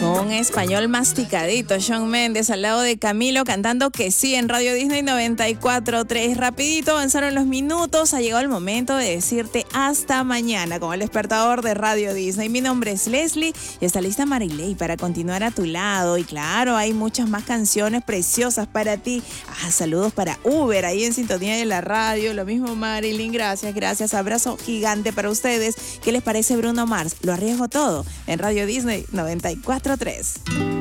Con un español masticadito, Shawn Mendes al lado de Camilo cantando Que Sí en Radio Disney 94.3. Rapidito avanzaron los minutos, ha llegado el momento de decirte hasta mañana con el despertador de Radio Disney. Mi nombre es Leslie y está lista Marilei para continuar a tu lado. Y claro, hay muchas más canciones preciosas para ti. Saludos para Uber ahí en sintonía de la radio. Lo mismo Marilyn, gracias. Abrazo gigante para ustedes. ¿Qué les parece Bruno Mars? Lo arriesgo todo en Radio Disney 94.3.